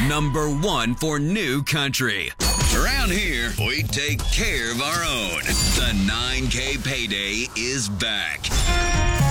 Number 1 for new country. Around here, we take care of our own. The 9K Payday is back.